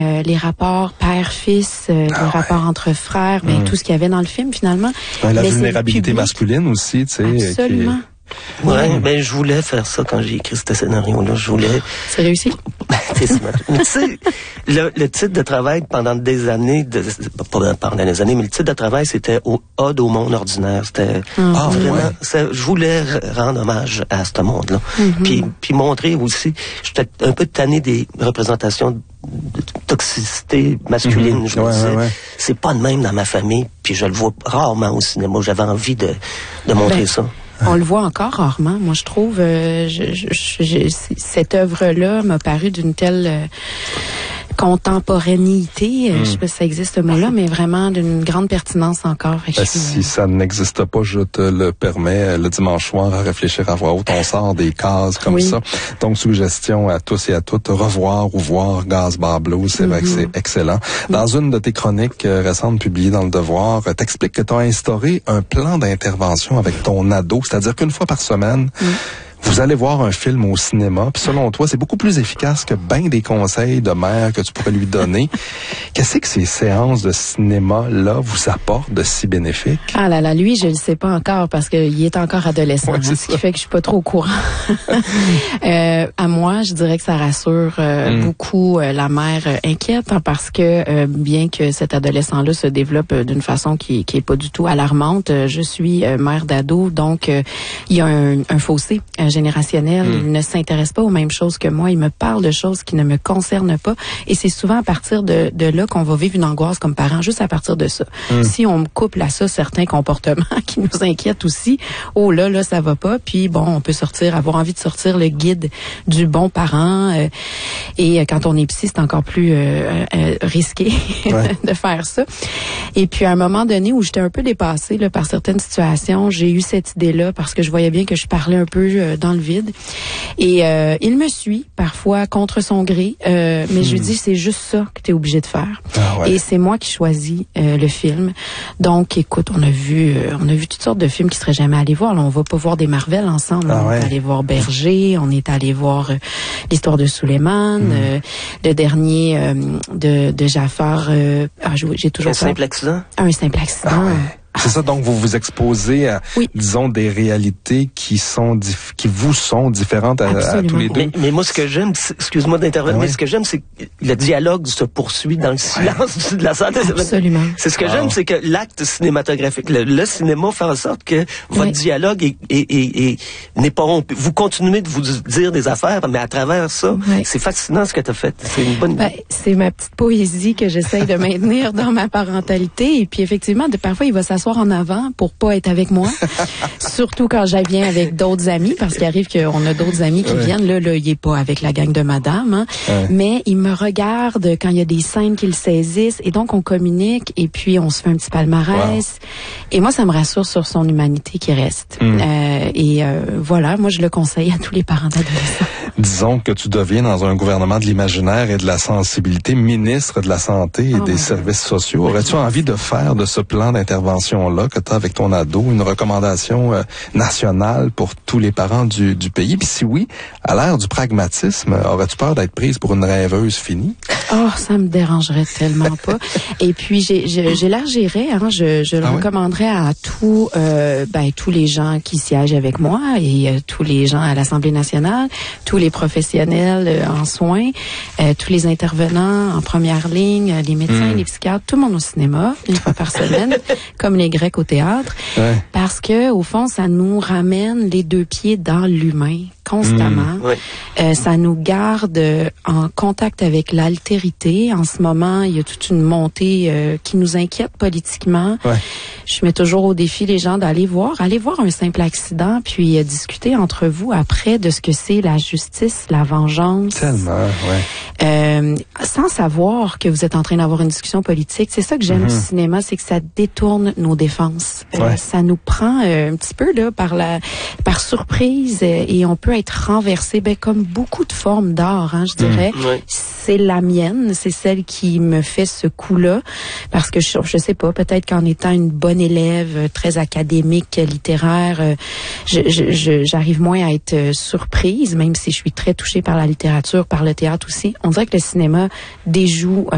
les rapports père-fils, les rapports entre frères, tout ce qu'il y avait dans le film finalement. La vulnérabilité masculine aussi, tu sais. Absolument. Ben je voulais faire ça quand j'ai écrit ce scénario-là. Je voulais. C'est réussi? Mais tu sais, le titre de travail pendant des années, pas pendant des années, mais le titre de travail c'était Ode au monde ordinaire. C'était vraiment. Je voulais rendre hommage à ce monde-là, puis montrer aussi. J'étais un peu tanné des représentations de toxicité masculine. Je me disais, c'est pas de même dans ma famille, puis je le vois rarement au cinéma. J'avais envie de montrer ça. On le voit encore rarement. Moi, je trouve, cette œuvre-là m'a paru d'une telle contemporanéité, je sais pas si ça existe ce mot-là, mais vraiment d'une grande pertinence encore. Si ça n'existe pas, je te le permets, le dimanche soir, à réfléchir à voix haute, on sort des cases comme ça. Donc, suggestion à tous et à toutes, revoir ou voir Gazebah Blues, c'est vrai que c'est excellent. Dans une de tes chroniques récentes publiées dans Le Devoir, t'expliques que tu as instauré un plan d'intervention avec ton ado, c'est-à-dire qu'une fois par semaine, vous allez voir un film au cinéma, puis selon toi, c'est beaucoup plus efficace que ben des conseils de mère que tu pourrais lui donner. Qu'est-ce que ces séances de cinéma-là vous apportent de si bénéfique? Ah là là, lui, je le sais pas encore parce qu'il est encore adolescent, ce qui fait que je suis pas trop au courant. À moi, je dirais que ça rassure beaucoup la mère inquiète parce que bien que cet adolescent-là se développe d'une façon qui est pas du tout alarmante, je suis mère d'ado, donc il y a un fossé générationnel. Il ne s'intéresse pas aux mêmes choses que moi. Il me parle de choses qui ne me concernent pas. Et c'est souvent à partir de là qu'on va vivre une angoisse comme parent, juste à partir de ça. Si on couple à ça certains comportements qui nous inquiètent aussi, oh là, ça va pas. Puis bon, on peut avoir envie de sortir le guide du bon parent. Et quand on est psy, c'est encore plus risqué de faire ça. Et puis à un moment donné où j'étais un peu dépassée par certaines situations, j'ai eu cette idée-là parce que je voyais bien que je parlais un peu dans le vide. Et il me suit parfois contre son gré, mais je lui dis c'est juste ça que tu es obligé de faire. Et c'est moi qui choisis le film. Donc écoute, on a vu toutes sortes de films qu'il serait jamais allé voir. Là, on va pas voir des Marvel ensemble. On est allé voir Berger, on est allé voir l'histoire de Suleiman, le dernier de Jafar. J'ai toujours un simple accident. Un simple accident. C'est ça, donc vous vous exposez à, disons, des réalités qui vous sont différentes à tous les deux. Mais moi, ce que j'aime, excuse-moi d'intervenir, mais ce que j'aime, c'est que le dialogue se poursuit dans le silence de la salle. Absolument. C'est ce que j'aime, c'est que l'acte cinématographique, le cinéma fait en sorte que votre dialogue n'est pas rompu. Vous continuez de vous dire des affaires, mais à travers ça, c'est fascinant ce que tu as fait. C'est une bonne idée. C'est ma petite poésie que j'essaye de maintenir dans ma parentalité. Et puis effectivement, parfois, il va s'asseoir en avant pour pas être avec moi. Surtout quand je viens avec d'autres amis, parce qu'il arrive qu'on a d'autres amis qui viennent. Là, il est pas avec la gang de madame, mais il me regarde quand il y a des scènes qu'il saisissent et donc on communique et puis on se fait un petit palmarès. Et moi, ça me rassure sur son humanité qui reste. Voilà, moi, je le conseille à tous les parents d'adolescents. Disons que tu deviens dans un gouvernement de l'imaginaire et de la sensibilité, ministre de la Santé et des services sociaux. Aurais-tu envie de faire de ce plan d'intervention-là que tu as avec ton ado une recommandation nationale pour tous les parents du pays? Puis si oui, à l'ère du pragmatisme, aurais-tu peur d'être prise pour une rêveuse finie? Oh, ça me dérangerait tellement pas. Et puis j'élargirais, je le recommanderais à tous les gens qui siègent avec moi et tous les gens à l'Assemblée nationale, tous les professionnels en soins, tous les intervenants en première ligne, les médecins, les psychiatres, tout le monde au cinéma, une fois par semaine, comme les Grecs au théâtre, parce que au fond, ça nous ramène les deux pieds dans l'humain constamment. Ça nous garde en contact avec l'altérité. En ce moment, il y a toute une montée qui nous inquiète politiquement. Je mets toujours au défi les gens d'aller voir un simple accident, puis discuter entre vous après de ce que c'est la justice, la vengeance. Tellement, sans savoir que vous êtes en train d'avoir une discussion politique. C'est ça que j'aime du cinéma, c'est que ça détourne nos défenses. Ça nous prend un petit peu là par surprise et on peut être renversé, comme beaucoup de formes d'art, je dirais. C'est la mienne, c'est celle qui me fait ce coup-là, parce que je sais pas, peut-être qu'en étant une bonne élève, très académique, littéraire, j'arrive moins à être surprise, même si je suis très touchée par la littérature, par le théâtre aussi. On dirait que le cinéma déjoue